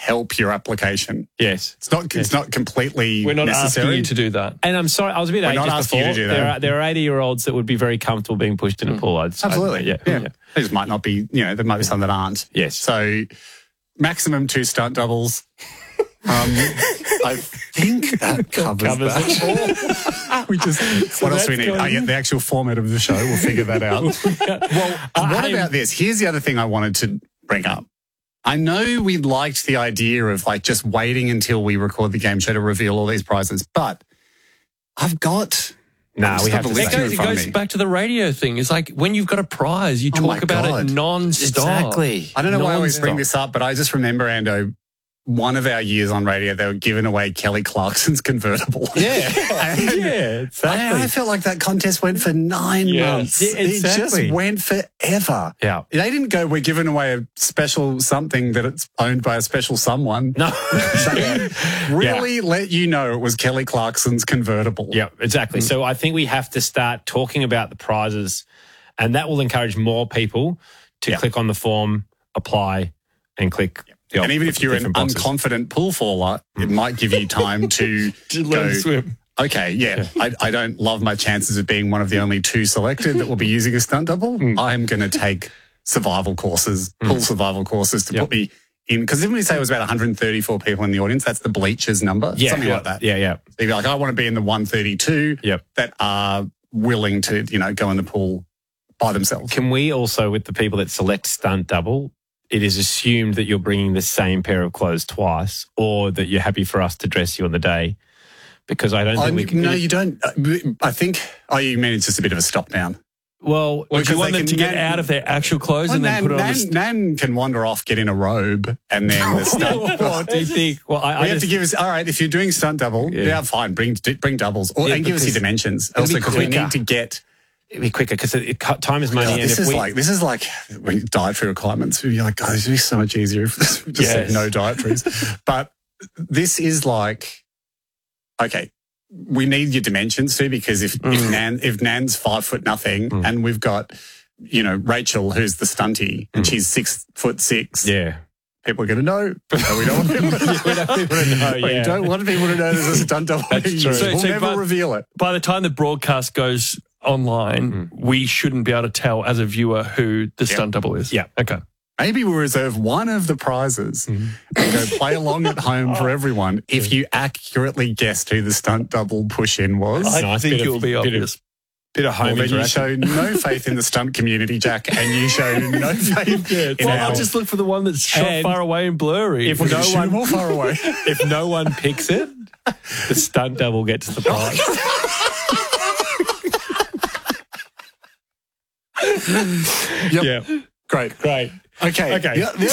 help your application. Yes. It's not completely We're not necessary. asking you to do that. And I'm sorry, I was a bit ageist asking you before. to do that. There are 80-year-olds that would be very comfortable being pushed in a pool. Absolutely. Yeah. They just might not be, there might be some that aren't. Yes. So maximum 2 stunt doubles. I think that covers that. What else do we need? The actual format of the show. We'll figure that out. Well, what about this? Here's the other thing I wanted to bring up. I know we liked the idea of like just waiting until we record the game show to reveal all these prizes, but I've got... we have to It goes back to the radio thing. It's like when you've got a prize, you talk about it non-stop. Exactly. I don't know why I always bring this up, but I just remember, Ando, one of our years on radio, they were giving away Kelly Clarkson's convertible. Yeah. Exactly. I felt like that contest went for 9 months. Yeah, exactly. It just went forever. Yeah. They didn't go, we're giving away a special something that it's owned by a special someone. No. Really let you know it was Kelly Clarkson's convertible. Yeah, exactly. So I think we have to start talking about the prizes, and that will encourage more people to click on the form, apply, and click. And even if you're an unconfident pool faller, it might give you time to learn to swim. Okay, I don't love my chances of being one of the only 2 selected that will be using a stunt double. I'm going to take survival courses, pool survival courses to put me in. Because didn't we say it was about 134 people in the audience? That's the bleachers number? Yeah, something like that. Yeah. So you'd be like, I want to be in the 132 that are willing to, go in the pool by themselves. Can we also, with the people that select stunt double, it is assumed that you're bringing the same pair of clothes twice, or that you're happy for us to dress you on the day? Because I don't think we can... No, you don't. I think... you mean it's just a bit of a stop down? Well, do you want them to get out of their actual clothes and then put it on Nan can wander off, get in a robe, and then the stunt... What do you think? Well, I have to give us... All right, if you're doing stunt double, fine, bring doubles. And give us your dimensions. Also, because we need to get... It'd be quicker because time is money. God, this is like when dietary requirements. You're like, guys, it'd be so much easier if this just said no dietaries. But this is like, okay, we need your dimensions too, because if Nan's 5 foot nothing and we've got, Rachel, who's the stunty, and she's 6'6". Yeah. People are going to know. No, we don't want people to know. We don't want people to know there's a stunt double. That's true. We'll never reveal it. By the time the broadcast goes online, we shouldn't be able to tell as a viewer who the stunt double is. Yeah. Okay. Maybe we'll reserve one of the prizes and go play along at home for everyone if you accurately guessed who the stunt double push-in was. I think it will be obvious. Bit of home then you interaction. show no faith in the stunt community, Jack, and you show no faith in I'll just look for the one that's shot far away and blurry. If no one more far away. If no one picks it, the stunt double gets the prize. Yep. Great. Okay. Yeah, this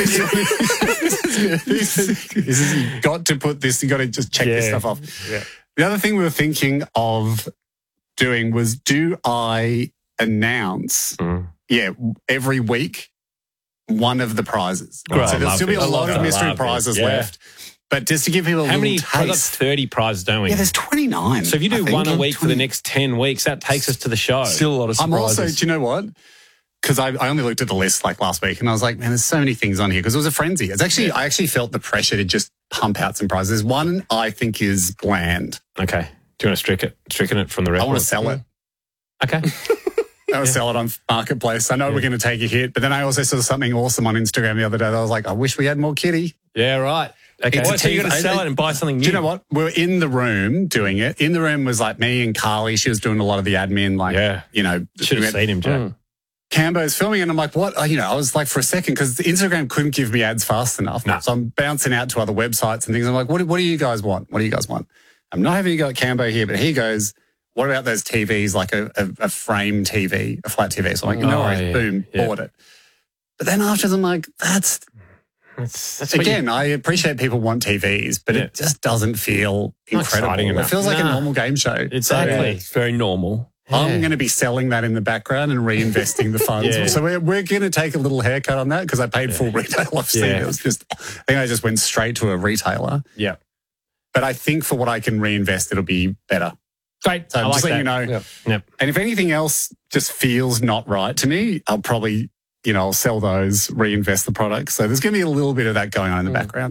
is you got to put this. You got to just check this stuff off. Yeah. The other thing we were thinking of doing was, do I announce? Every week one of the prizes. Right. So there'll still be a lot of mystery prizes left. But just to give people a How many? little I've got taste. 30 prizes, don't we? Yeah, there's 29. So if you do I think. one a week for the next 10 weeks, that takes us to the show. Still a lot of surprises. I'm also, do you know what? Because I only looked at the list like last week and I was like, man, there's so many things on here because it was a frenzy. It's actually, I actually felt the pressure to just pump out some prizes. One I think is bland. Okay. Do you want to stricken it from the record? I want to sell it. Okay. I want to sell it on Marketplace. I know we're going to take a hit, but then I also saw something awesome on Instagram the other day that I was like, I wish we had more kitty. Yeah, right. Okay. So you're going to sell it and buy something new? Do you know what? We were in the room doing it. In the room was like me and Carly. She was doing a lot of the admin. Should have seen him, Jack. Cambo's filming and I'm like, what? I was like for a second because Instagram couldn't give me ads fast enough. No. So I'm bouncing out to other websites and things. I'm like, what do you guys want? What do you guys want? I'm not having you go at Cambo here, but he goes, what about those TVs, like a frame TV, a flat TV? So I'm like, no worries, boom, bought it. But then afterwards I'm like, that's again, I appreciate people want TVs, but it just doesn't feel incredible. It feels like a normal game show. Exactly. Yeah, it's very normal. I'm going to be selling that in the background and reinvesting the funds. So we're going to take a little haircut on that because I paid full retail. It was just, I think I just went straight to a retailer. Yeah. But I think for what I can reinvest, it'll be better. Great. So I like just letting that. you know. Yep. And if anything else just feels not right to me, I'll probably, I'll sell those, reinvest the products. So there's going to be a little bit of that going on in the background.